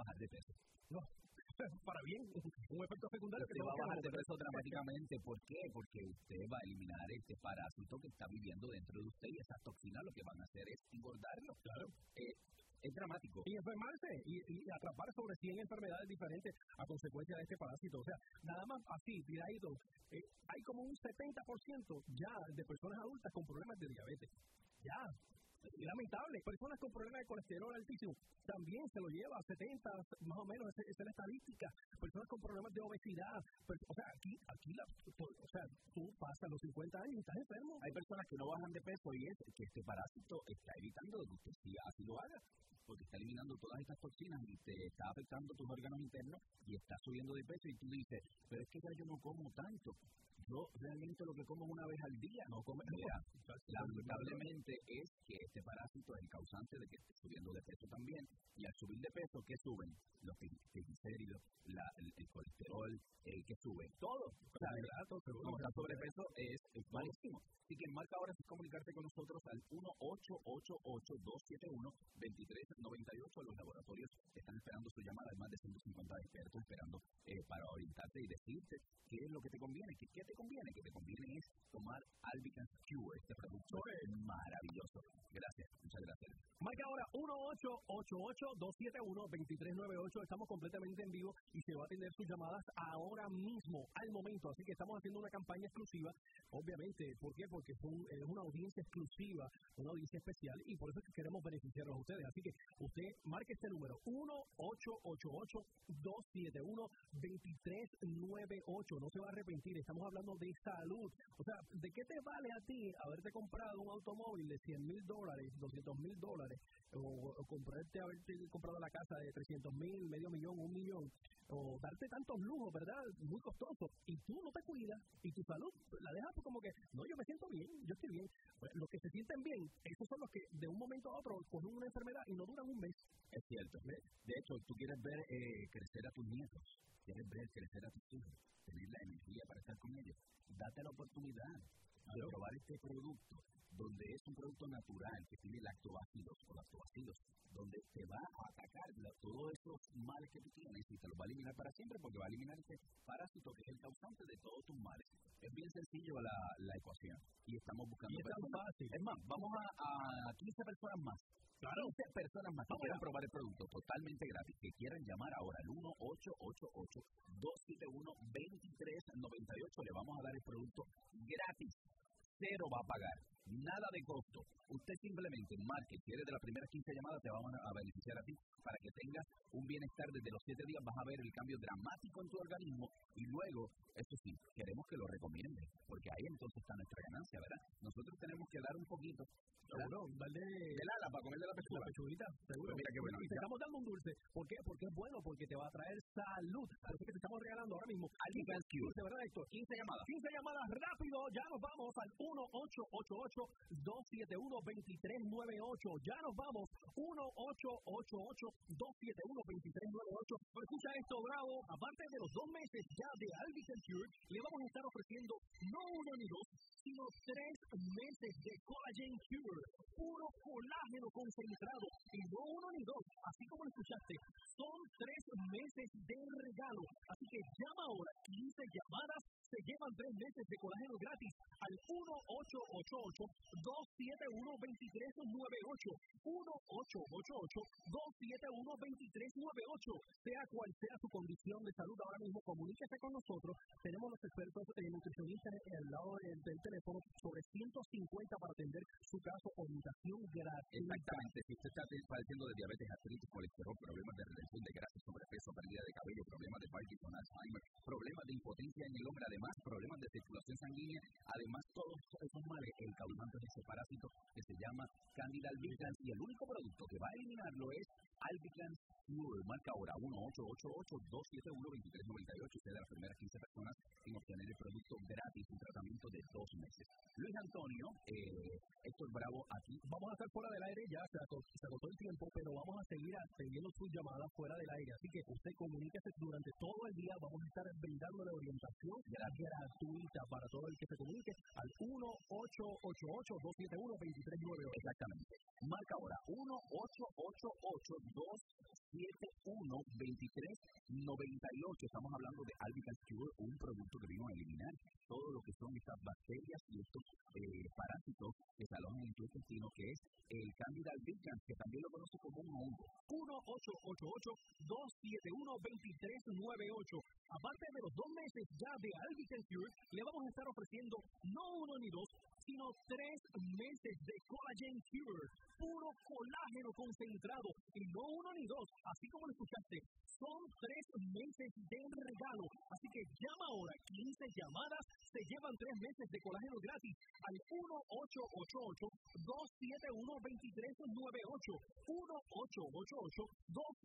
bajar de peso. No, para bien, un efecto secundario usted va a bajar de peso dramáticamente. ¿Por qué? Porque usted va a eliminar este parásito que está viviendo dentro de usted y esas toxinas lo que van a hacer es engordarlo. Claro. Es dramático. Y enfermarse y atrapar sobre 100 enfermedades diferentes a consecuencia de este parásito. O sea, nada más así, tiradito, hay como un 70% ya de personas adultas con problemas de diabetes. Ya. Y lamentable, personas con problemas de colesterol altísimo también se lo lleva a 70, más o menos, esa es la estadística. Personas con problemas de obesidad, o sea, tú pasas los 50 años y estás enfermo. Hay personas que no bajan de peso y es que este parásito está evitando que usted sí así lo haga, porque está eliminando todas estas toxinas y te está afectando tus órganos internos y está subiendo de peso y tú dices, pero es que ya yo no como tanto. Yo realmente lo que como es una vez al día, no come. Mira, lamentablemente es que este parásito es el causante de que esté subiendo de peso también, y al subir de peso, ¿qué suben? Los triglicéridos, el colesterol, que sube, todo. O sea, como está sobrepeso es malísimo. Así que marca ahora es comunicarte con nosotros al 1-888-271-2398. Los laboratorios están esperando su llamada, hay más de 150 expertos esperando para orientarte y decirte qué es lo que te conviene. ¿Qué te conviene? Que te conviene es tomar Albican Cure, este producto es maravilloso. Gracias, muchas gracias. Marca ahora 1-888-271-2398. Estamos completamente en vivo y se va a atender sus llamadas ahora mismo, al momento. Así que estamos haciendo una campaña exclusiva. Obviamente, ¿por qué? Porque es una audiencia exclusiva, una audiencia especial, y por eso es que queremos beneficiarlos a ustedes. Así que usted marque este número, 1-888-271-2398. No se va a arrepentir, estamos hablando de salud. O sea, ¿de qué te vale a ti haberte comprado un automóvil de $100,000, $200,000, o haberte comprado la casa de $300,000, $500,000, $1 millón, o darte tantos lujos, ¿verdad? Muy costoso, y tú no te cuidas, y tu salud la dejas como que, no, yo me siento bien, yo estoy bien. Pues, los que se sienten bien, esos son los que de un momento a otro cogen una enfermedad y no duran un mes. Es cierto. De hecho, tú quieres ver crecer a tus nietos, quieres ver crecer a tus hijos, tener la energía para estar con ellos. Date la oportunidad de probar este producto, donde es un producto natural que tiene lactobacilos, donde te va a atacar todos esos males que tú tienes y te los va a eliminar para siempre, porque va a eliminar ese parásito que es el causante de todos tus males. Es bien sencillo la ecuación y estamos buscando personas. Es más, vamos a 15 personas más. Claro. 15 personas más que quieran probar el producto totalmente gratis, que quieran llamar ahora al 1-888-271-2398. Le vamos a dar el producto gratis. Cero va a pagar, nada de costo. Usted simplemente marque, si eres de las primeras 15 llamadas, te vamos a beneficiar a ti para que tengas un bienestar desde los 7 días. Vas a ver el cambio dramático en tu organismo y luego, eso sí, queremos que lo recomiendes, porque ahí entonces está nuestra ganancia, ¿verdad? Nosotros tenemos que dar un poquito, seguro, darle del ala para comerle la pechuga. La pechuguita, seguro. Pero mira qué bueno. Y te estamos dando un dulce. ¿Por qué? Porque es bueno, porque te va a traer salud. Así que te estamos regalando ahora mismo Albican Cure. De verdad, Héctor. 15 llamadas. 15 llamadas rápido. Ya nos vamos al 1-888-271-2398. Ya nos vamos. 1-888-271-2398. Escucha esto, Bravo. Aparte de los 2 meses ya de Albican Cure, le vamos a estar ofreciendo no 1 ni 2, sino 3 meses de Collagen Cure. Puro colágeno concentrado. Y no 1 ni 2. Así como lo escuchaste, son 3 meses de regalo. Así que llama ahora. 15 llamadas se llevan 3 meses de colágeno gratis al 1-888-271-2398. 1-888-271-2398. Sea cual sea su condición de salud ahora mismo, comuníquese con nosotros. Tenemos los expertos nutricionistas al lado del teléfono, sobre 150 para atender su caso, orientación gratis. Exactamente. Si usted está padeciendo de diabetes, artritis, colesterol, problemas de retención de grasa, sobrepeso, pérdida de cabello, problemas de Parkinson, Alzheimer, problemas de impotencia en el hombre, además problemas de circulación sanguínea, además todos esos males, el causante es ese parásito que se llama Candida albicans, y el único producto que va a eliminarlo es Albican Cure. Marca ahora 1-888-271-2398. Usted de las primeras 15 personas en obtener el producto gratis, un tratamiento de 2 meses. Luis Antonio, Héctor Bravo, aquí. Vamos a estar fuera del aire, ya se agotó el tiempo, pero vamos a seguir atendiendo sus llamadas fuera del aire. Así que usted comuníquese durante todo el día. Vamos a estar brindándole orientación gratuita para todo el que se comunique al 1-888-271-2398. Exactamente. Marca ahora 1-888-271-2398. no, 23.98. Estamos hablando de Albican Cure, un producto que vino a eliminar todo lo que son estas bacterias y estos parásitos que se alojan en tu intestino, que es el Candida albicans, que también lo conoce como un hongo. 1-888-271-2398. Aparte de los 2 meses ya de Albican Cure, le vamos a estar ofreciendo no 1 ni 2, sino 3 meses de Collagen Cure, puro colágeno concentrado, y no 1 ni 2, así como lo escuchaste, son 3 meses de regalo. Así que llama ahora, 15 llamadas se llevan 3 meses de colágeno gratis al 1-888-271-2398. 1-888-271-2398.